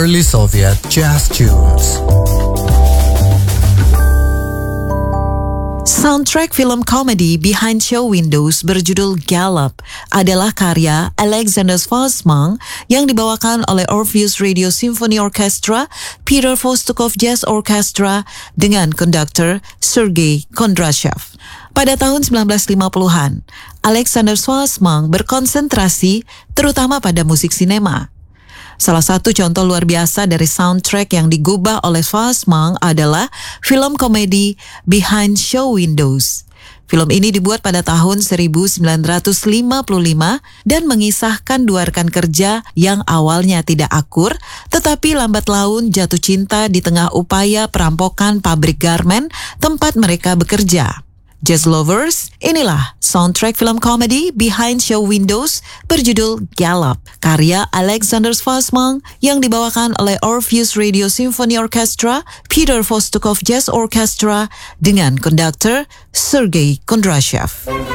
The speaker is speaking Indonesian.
early Soviet jazz tunes. Soundtrack film komedi Behind Show Windows berjudul Gallup adalah karya Alexander Schwarzman yang dibawakan oleh Orpheus Radio Symphony Orchestra, Peter Vostokov Jazz Orchestra dengan konduktor Sergei Kondrashev. Pada tahun 1950-an, Alexander Schwarzman berkonsentrasi terutama pada musik sinema. Salah satu contoh luar biasa dari soundtrack yang digubah oleh Schwarzman adalah film komedi Behind Show Windows. Film ini dibuat pada tahun 1955 dan mengisahkan dua rekan kerja yang awalnya tidak akur, tetapi lambat laun jatuh cinta di tengah upaya perampokan pabrik garmen tempat mereka bekerja. Jazz lovers, inilah soundtrack film komedi Behind Show Windows berjudul Gallup, karya Alexander Schwarzman yang dibawakan oleh Orpheus Radio Symphony Orchestra, Peter Vostokov Jazz Orchestra dengan konduktor Sergei Kondrashev.